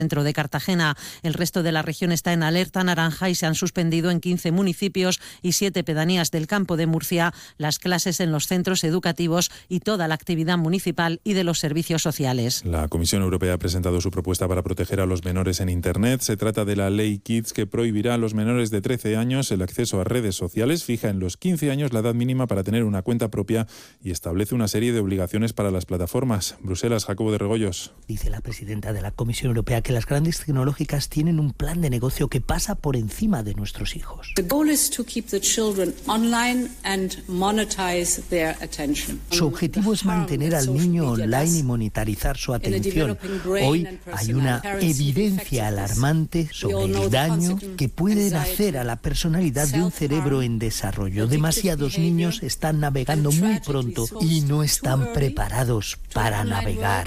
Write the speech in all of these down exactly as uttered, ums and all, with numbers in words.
centro de Cartagena. El resto de la región está en alerta naranja y se han suspendido en quince municipios y siete pedanías del Campo de Murcia las clases en los centros educativos y toda la actividad municipal y de los servicios sociales. La Comisión Europea ha presentado su propuesta para proteger a los menores en Internet. Se trata de la Ley Kids, que prohibirá a los menores de trece años el acceso a redes sociales, fija en los quince años la edad mínima para tener una cuenta propia y establece una serie de obligaciones para las plataformas. Bruselas, Jacobo de Regoyos. Dice la presidenta de la Comisión Europea que las grandes tecnológicas tienen un plan de negocio que pasa por encima de nuestros hijos. The goal is to keep the children online and monetize their attention. Su objetivo es mantener al niño online y monetarizar su atención. Hoy hay una evidencia alarmante sobre el daño que pueden hacer a la personalidad de un cerebro en desarrollo. Demasiados niños están navegando muy pronto y no están preparados para navegar.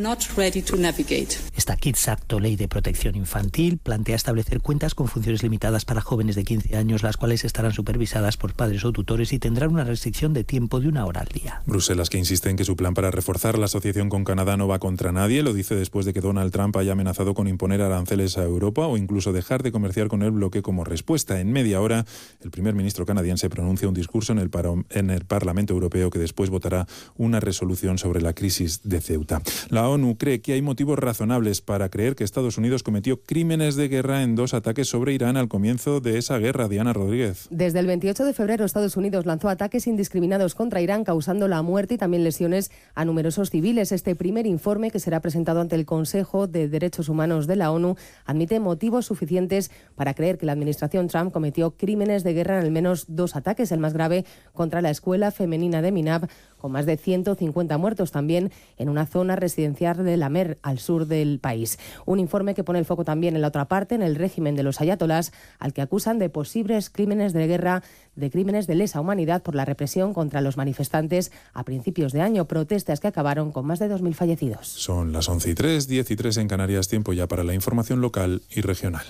Esta Kids Act, o Ley de Protección Infantil, plantea establecer cuentas con funciones limitadas para jóvenes de quince años, las cuales estarán supervisadas por padres o tutores y tendrán una restricción de tiempo de una hora al día. Bruselas, que insiste en que su plan para reforzar la asociación con Canadá no va contra nadie, lo dice después de que Donald Trump haya amenazado con imponer aranceles a Europa o incluso dejar de comerciar con el bloque como respuesta. En media hora, el primer ministro canadiense pronuncia un discurso en el, paro, en el Parlamento Europeo que después votará una resolución sobre la crisis de Ceuta. La ONU cree que hay motivos razonables para creer que Estados Unidos cometió crímenes de guerra en dos ataques sobre Irán al comienzo de esa guerra. Diana Rodríguez. Desde el veintiocho de febrero, Estados Unidos lanzó ataques indiscriminados contra Irán, causando la muerte y también lesiones a numerosos civiles. Este primer informe, que será presentado ante el Consejo de Derechos Humanos de la ONU, admite motivos suficientes para creer que la administración Trump cometió crímenes de guerra en al menos dos ataques, el más grave contra la escuela femenina de Minab, con más de ciento cincuenta muertos, también en una zona residencial de La Mer, al sur del país. Un informe que pone el foco también en la otra parte, en el régimen de los ayatolás, al que acusan de posibles crímenes de guerra, de crímenes de lesa humanidad por la represión contra los manifestantes a principios de año, protestas que acabaron con más de dos mil fallecidos. Son las once y tres, diez y tres en Canarias, tiempo ya para la información local y regional.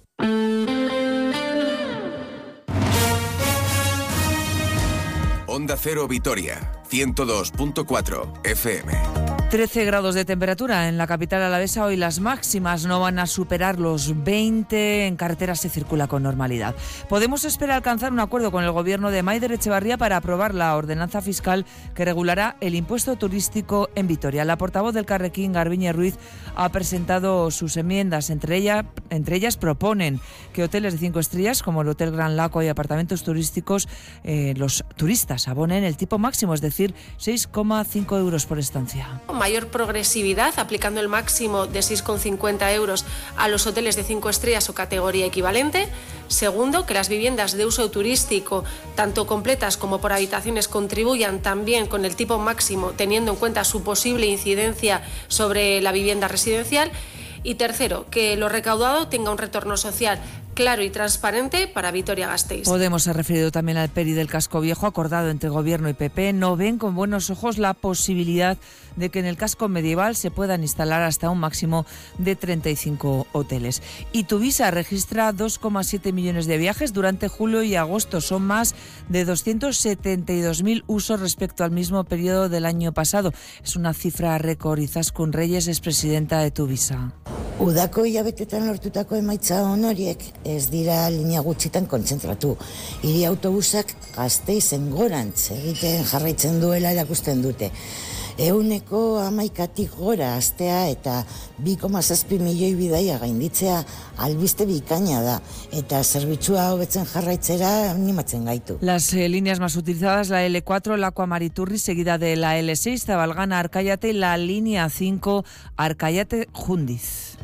Onda Cero Vitoria, ciento dos punto cuatro F M. trece grados de temperatura en la capital alavesa. Hoy las máximas no van a superar los veinte. En carretera se circula con normalidad. Podemos esperar alcanzar un acuerdo con el gobierno de Maider Echevarría para aprobar la ordenanza fiscal que regulará el impuesto turístico en Vitoria. La portavoz del Carrequín, Garbiñe Ruiz, ha presentado sus enmiendas. Entre, ella, entre ellas proponen que hoteles de cinco estrellas como el Hotel Gran Laco y apartamentos turísticos, eh, los turistas abonen el tipo máximo, es decir, seis coma cinco euros por estancia. Mayor progresividad, aplicando el máximo de seis coma cincuenta euros a los hoteles de cinco estrellas o categoría equivalente. Segundo, que las viviendas de uso turístico, tanto completas como por habitaciones, contribuyan también con el tipo máximo, teniendo en cuenta su posible incidencia sobre la vivienda residencial. Y tercero, que lo recaudado tenga un retorno social claro y transparente para Vitoria-Gasteiz. Podemos ha referido también al P E R I del Casco Viejo, acordado entre Gobierno y P P. No ven con buenos ojos la posibilidad de que en el casco medieval se puedan instalar hasta un máximo de treinta y cinco hoteles. Y Tuvisa registra dos coma siete millones de viajes durante julio y agosto. Son más de doscientos setenta y dos mil usos respecto al mismo periodo del año pasado. Es una cifra récord. Izaskun Reyes es presidenta de Tuvisa. Udako hilabetetan lortutako emaitza honoriek ez dira linea gutxitan kontzentratu. Hiri autobusak Gasteizen gorantz egiten jarraitzen duela erakusten dute. Euneko hamaikatik gora astea eta bi koma zazpi milioi bidaia gainditzea albiste bikaina da eta zerbitzua hobetzen jarraitzera animatzen gaitu. Las eh, líneas más utilizadas, la L cuatro, Lakua Mariturri, seguida de la L seis, Zabalgana Arcayate, y la línea cinco, Arcayate Jundiz.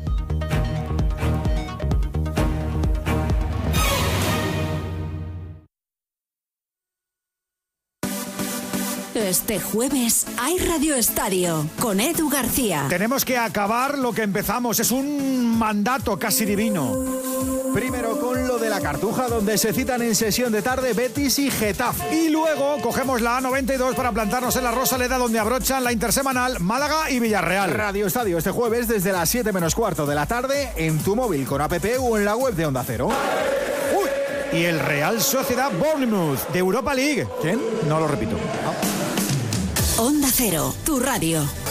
Este jueves hay Radio Estadio con Edu García. Tenemos que acabar lo que empezamos, es un mandato casi divino. Primero con lo de la Cartuja, donde se citan en sesión de tarde Betis y Getafe. Y luego cogemos la A noventa y dos para plantarnos en la Rosaleda, donde abrochan la intersemanal Málaga y Villarreal. Radio Estadio este jueves desde las siete menos cuarto de la tarde en tu móvil con app o en la web de Onda Cero. ¡Uy! Y el Real Sociedad Bournemouth de Europa League. ¿Quién? No lo repito. No. Onda Cero, tu radio.